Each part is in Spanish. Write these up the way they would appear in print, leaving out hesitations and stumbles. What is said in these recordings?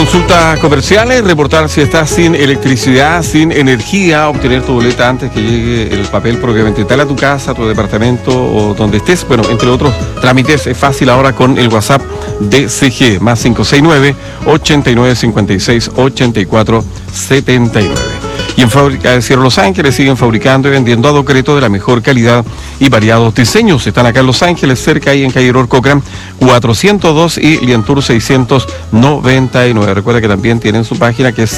Consultas comerciales, reportar si estás sin electricidad, sin energía, obtener tu boleta antes que llegue el papel propiamente tal a tu casa, a tu departamento o donde estés. Bueno, entre otros trámites, es fácil ahora con el WhatsApp de CG, más 569-8956-8479. Y en Fábrica de Cierre Los Ángeles siguen fabricando y vendiendo adoquereto de la mejor calidad y variados diseños. Están acá en Los Ángeles, cerca ahí en calle Cochran 402 y Lientour 699. Recuerda que también tienen su página que es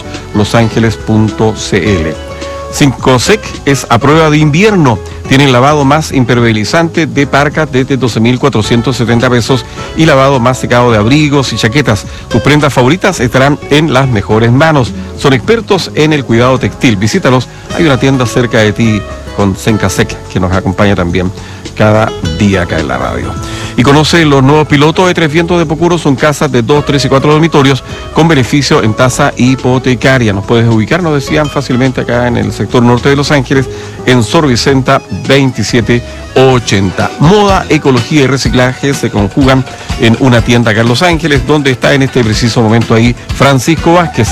cierroslosangeles.cl. 5sec es a prueba de invierno. Tienen lavado más impermeabilizante de parca desde 12.470 pesos y lavado más secado de abrigos y chaquetas. Tus prendas favoritas estarán en las mejores manos. Son expertos en el cuidado textil. Visítalos. Hay una tienda cerca de ti con 5sec que nos acompaña también cada día acá en la radio. Y conoce los nuevos pilotos de Tres Vientos de Pocuro. Son casas de 2, 3 y 4 dormitorios con beneficio en tasa hipotecaria. Nos puedes ubicar, nos decían, fácilmente acá en el sector norte de Los Ángeles, en Sor Vicenta 2780. Moda, ecología y reciclaje se conjugan en una tienda acá en Los Ángeles, donde está en este preciso momento ahí Francisco Vázquez.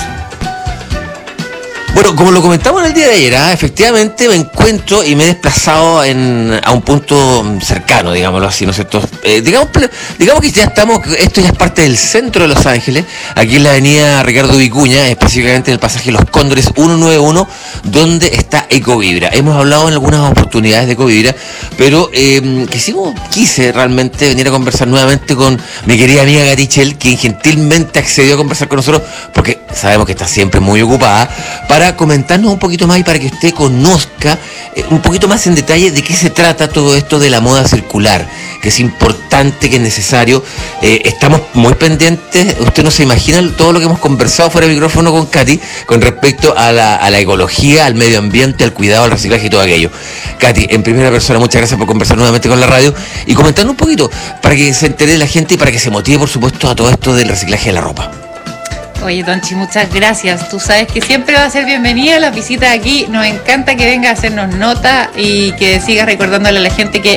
Bueno, como lo comentamos en el día de ayer, efectivamente me encuentro y me he desplazado a un punto cercano, digámoslo así, ¿no es cierto? Digamos que ya estamos, esto ya es parte del centro de Los Ángeles, aquí en la avenida Ricardo Vicuña, específicamente en el pasaje Los Cóndores 191, donde está Ecovibra. Hemos hablado en algunas oportunidades de Ecovibra, pero quise realmente venir a conversar nuevamente con mi querida amiga Gatichel, quien gentilmente accedió a conversar con nosotros, porque sabemos que está siempre muy ocupada, para comentarnos un poquito más y para que usted conozca un poquito más en detalle de qué se trata todo esto de la moda circular, que es importante, que es necesario. Estamos muy pendientes, usted no se imagina todo lo que hemos conversado fuera de micrófono con Katy con respecto a la ecología, al medio ambiente, al cuidado, al reciclaje y todo aquello. Katy, en primera persona, muchas gracias por conversar nuevamente con la radio y comentarnos un poquito para que se entere la gente y para que se motive, por supuesto, a todo esto del reciclaje de la ropa. Oye, Tonchi, muchas gracias. Tú sabes que siempre va a ser bienvenida las visitas aquí. Nos encanta que venga a hacernos nota y que sigas recordándole a la gente que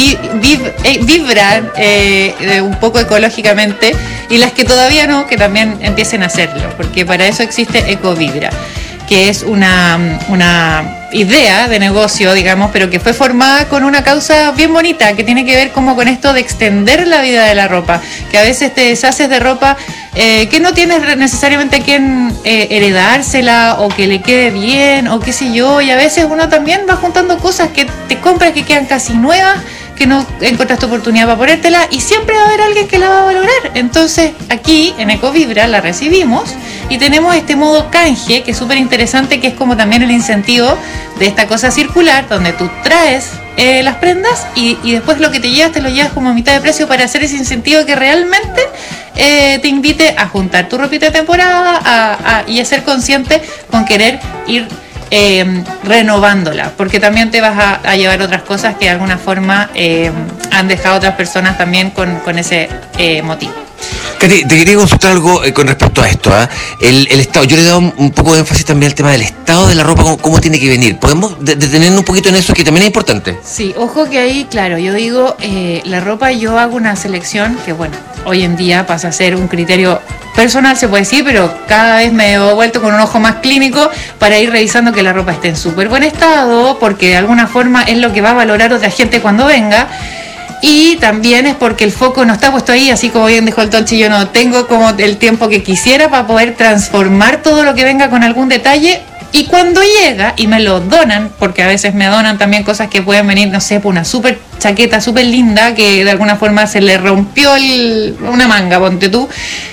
vibran un poco ecológicamente, y las que todavía no, que también empiecen a hacerlo, porque para eso existe Ecovibra, que es una idea de negocio, digamos, pero que fue formada con una causa bien bonita, que tiene que ver como con esto de extender la vida de la ropa, que a veces te deshaces de ropa que no tienes necesariamente a quien heredársela o que le quede bien o qué sé yo, y a veces uno también va juntando cosas que te compras que quedan casi nuevas, que no encontraste oportunidad para ponértela, y siempre va a haber alguien que la va a valorar. Entonces aquí en Ecovibra la recibimos y tenemos este modo canje, que es súper interesante, que es como también el incentivo de esta cosa circular, donde tú traes las prendas y después lo que te llevas te lo llevas como a mitad de precio, para hacer ese incentivo que realmente te invite a juntar tu ropita de temporada y a ser consciente con querer ir renovándola, porque también te vas a llevar otras cosas que de alguna forma han dejado otras personas también con ese motivo. Katy, te quería consultar algo con respecto a esto. El estado, yo le he dado un poco de énfasis también al tema del estado de la ropa, cómo tiene que venir. ¿Podemos detenernos un poquito en eso, que también es importante? Sí, ojo que ahí, claro, yo digo, la ropa, yo hago una selección que, bueno, hoy en día pasa a ser un criterio personal, se puede decir, pero cada vez me he vuelto con un ojo más clínico para ir revisando que la ropa esté en súper buen estado, porque de alguna forma es lo que va a valorar otra gente cuando venga. Y también es porque el foco no está puesto ahí, así como bien dijo el Tonchi, yo no tengo como el tiempo que quisiera para poder transformar todo lo que venga con algún detalle. Y cuando llega y me lo donan, porque a veces me donan también cosas que pueden venir, no sé, por una súper chaqueta súper linda que de alguna forma se le rompió una manga, ponte tú.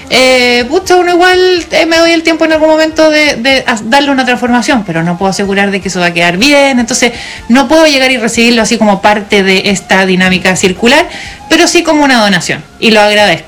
Uno igual me doy el tiempo en algún momento de darle una transformación, pero no puedo asegurar de que eso va a quedar bien, entonces no puedo llegar y recibirlo así como parte de esta dinámica circular, pero sí como una donación, y lo agradezco.